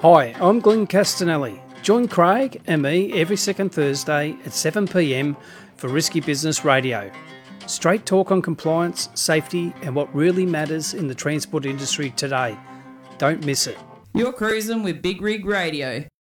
Hi, I'm Glenn Castanelli. Join Craig and me every second Thursday at 7 p.m. for Risky Business Radio. Straight talk on compliance, safety and what really matters in the transport industry today. Don't miss it. You're cruising with Big Rig Radio.